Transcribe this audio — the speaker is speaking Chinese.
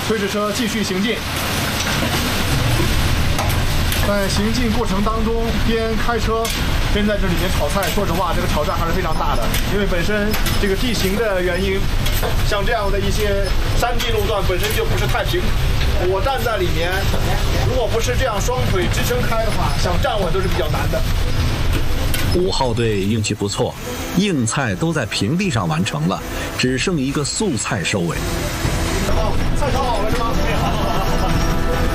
推着车继续行进。在行进过程当中，边开车边在这里面炒菜。说实话，这个挑战还是非常大的，因为本身这个地形的原因，像这样的一些山地路段本身就不是太平。我站在里面，如果不是这样双腿支撑开的话，想站稳都是比较难的。 5号队运气不错，硬菜都在平地上完成了，只剩一个素菜收尾。